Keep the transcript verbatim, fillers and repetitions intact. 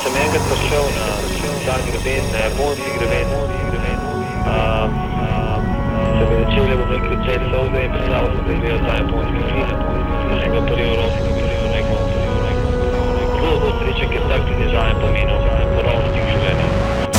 sem enkrat prišel na ta greben, na japonski greben, um, se bi začeli, bom rekel, cel solze in predstavil sem, da je bil ta japonski film, enega prvi Evropi, prvi rekel, zelo zelo srečen, ker tak dizajn pomenil.